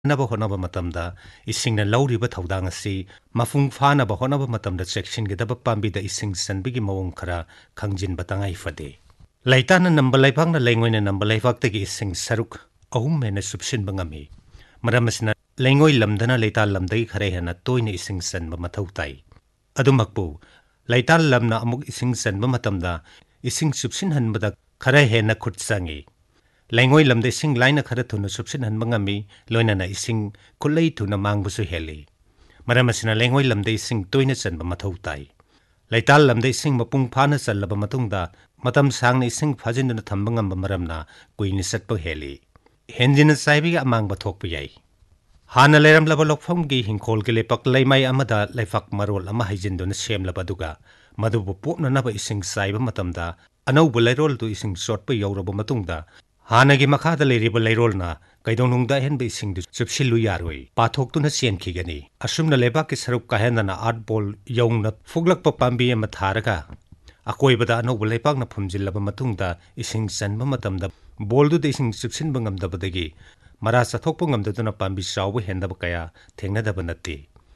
नब होनब मतमदा इसिंगना लौरिबा थौदांग असि मफुंग फानब होनब मतमदा चेक्सिनगदब पांबिदा इसिंग सनबिगी मवोंग खरा खंगजिन बतंगाई फदे लैताना नंबर लाइफांगना लैंगोयना नंबर लाइफाक्तगी इसिंग सरुक अहुम मेना सुबसिन बंगमी मरमसना लैंगोय लमदना लैता लमदगी खरे हेना तोयना इसिंग सनब मथौ ताई अदुमकपु लैता लमना अमुक इसिंग सनब मतमदा इसिंग सुबसिन हनबदा खरे हेना खुट संगी लैंगोय लमदे इसिंग लाइना खरे थुना सुबसिन हनबंगमी लोइनाना इसिंग खुलै थुना मांगबसु हेली मरमसना लैंगोय लमदे इसिंग तोयना सनब मथौ ताई लैता लमदे इसिंग मपुंग फाना चल्लब मतुंगदा मतम सांगना इसिंग फाजिनदुना थंब ngamba मरमना कुइनि सटप हेली हेंजिन साइबिग अमांगब थोकप याई हाना लेरमलब लोकफमगी हिंखोल के लेपक लैमाई अमदा लैफाक मरोल अमा हाइजिनदुना सेमलब दुगा मदुबु पोपननब इसिंग साइब मतमदा अनौब लैरोल दु इसिंग शॉटप यौरब मतुंगदा हानागी मखादा लेरिब लैरोलना कैदोनुंगदा हेनब इसिंग दु सुबसिलु यारोय पाथोक्तुना सेनखिगनी असुमना लेबाक के सरुप काहेनना आर्ट बॉल यौंगना फुगलकप पांबी अमा थारगा अकोइबदा अनौब लैपाकना फुमजिल्लब मतुंगदा इसिंग सनब मतमदा बॉलदुदा इसिंग सुबसिनब ngamdabadagi मरा चथोकप ngamdaduna पांबी चावब हेंदब कया थेंगनदब नत्ति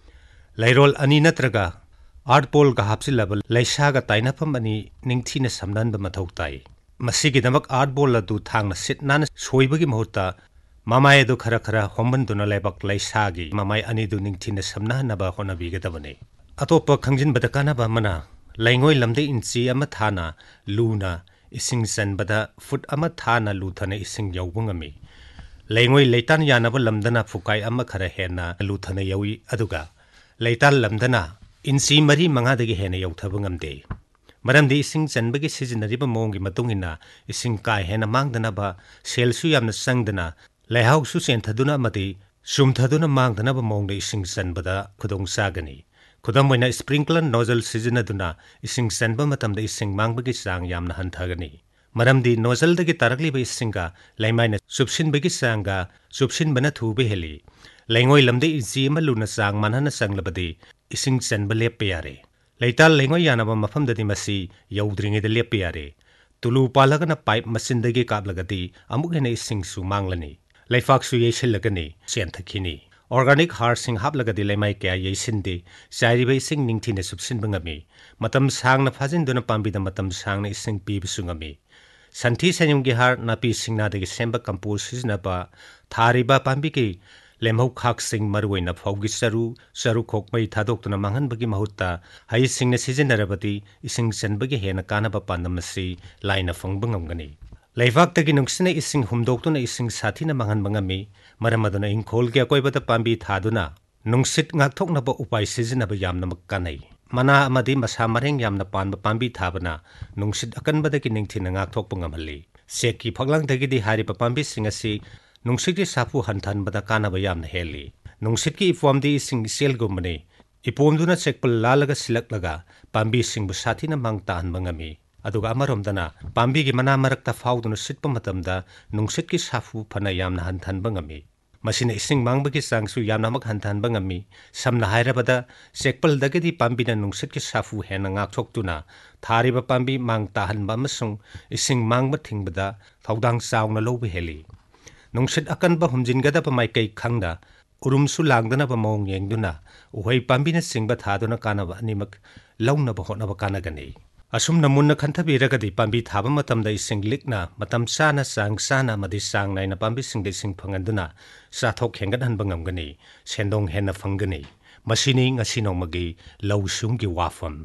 लैरोल अनि नत्रगा आर्ट बॉल गा हापसिलब लैसागा ताइनाफम अनि निंगथिना समननब मथौ ताई मसिगिदमक आर्ट बॉल अदु थांगना सिटनाना सोइबगी महूर्ता ममाय दु खरा खरा होमबनदुना लैबक लैसागी ममाय अनि दु निंगथिना समनाहनब होनबिगदबने अतोप खंजिनबदा कानबा मना लैंगोय लमदे इंची अमा थाना लूना इसिंग सनबदा फुट अमा थाना लूथना इसिंग यौबंगमी लैंगोय लैतान यानब लमदना फुकाई अमा खरा हेना लूथना यौई अदुगा लैतान लमदना इंची मरी मंगादगी हेना यौथबंगमदे मरमदि इसिंग सनबगी सिजनरिब मोंगी मतुंगिना इसिंग काय हेना मांगदनबा सेलसु यामना संगदना लैहाउसु सेंथदुना अमदि सुमथदुना मांगदनबा मोंगदे इसिंग सनबदा खुदोंग सागनी खुदम वैना स्प्रिंकलर नोजल सिजनदुना इसिंग सनब मतमदा इसिंग मांगबगी चांग यामना हंथगनी मरमदि नोजलदगी तारकलिब इसिंगा लैमाइना सुबसिनबगी चांगा सुबसिनबना थुबे हेली लैंगोय लमदे इजी अमा लुना चांग मानहना संगलबदि इसिंग सनब लेप्पे यारे लैताल लैंगोय यानब मफमददि मसी यौद्रिङेदा लेप्पे यारे तुलु पालगना पाइप मसिनदगी कापलगदि अमुक हेना इसिंगसु मांगलनी लैफाकसु येसिलगनी सेंथखिनी ऑर्गेनिक हारसिंग हापलगदि लैमाई क्या येसिनदे चाइरिब इसिंग निंगथिना सुबसिनबंगमी मतम सांगना फाजिनदुना पांबिदा मतम सांगना इसिंग पीबसुंगमी संथि सैनुमगी हार नापी सिंगनादगी सेंब कंपोज सिजनबा थारिबा पांबिगी लेमहौ खाकसिंग मरुवैना फौगी सरू खोकमई थादोक्तुना मांगनबगी महूर्ता हई सिंगना सिजनरबदि इसिंग सनबगी हेना कानबा पांदमसी लाइना फंगबंगमगनी लैफाक्तगी नुंगसिना इसिंग हुमदोक्तुना इसिंग साथिना मांगनबंगमी मरमदुना इंखोलगी अकोइबदा पांबी थादुना नुंगसित ngakthoknaba उपाय सिजनबा यामनमक कानै मना अमदि मसा मरेंग यामना पानबा पांबी थाबना नुंगसित अकनबदगी निंगथिना ngakthokpa ngamhalli सेकी फगलांगदगी हारिबा पांबी सिंगसी नुंगसितकी साफु हंथनबदा कानबा यामना हेली नुंगसितकी इफोमदि इसिंग सेलगुमने इपोमदुना चेकपल लालगा सिलकलगा पांबी सिंगबु साथिना मांगता हनबंगमी अदुगा अमरोमदना पांबीगी मना मरकता फाउदुना सिटपा मतमदा नुंगसितकी साफु फना यामना हंथनबंगमी मसिना इसिंग मांगबगी चांगसु यामनामक हंथनबंगमी समना हायरबदा चेकपलदगदी पांबीना नुंगसितकी साफु हेना ngakthoktuna थारिबा पांबी मांगता हनबा अमसुंग इसिंग मांगबा थिंगबदा थौदांग चावना लौबा हेली नुंगसित अकनबा हुमजिनगदबा माइकै खंगदा उरुमसु लांगदनबा मौंग येंगदुना उहै पांबीना सिंगबा थादुना कानबा अनिमक लौनबा होनबा कानगनी असुम नमुन्ना खंथबीरगदि पांबी थाबा मतमदा इसिंग लिकना मतम चाना चांग चाना मदि चांग नाइना पांबी सिंगदे सिंग फंगनदुना चाथोक हेंगदहनबा ngamgani सेंदोंग हेना फंगनी मसिनी ngasi नौमगी लौसुंगी वाफम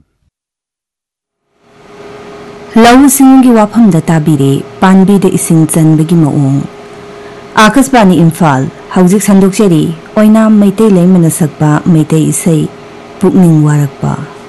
लौसुंगी वाफम दा ताबीरे पांबी दे इसिंग चनबगी मओंग आकाशवाणी इम्फाल हौजिक संदोक्चरी ओइनाम मैते लेमना सकबा मैते इसै पुकनिंग वारकबा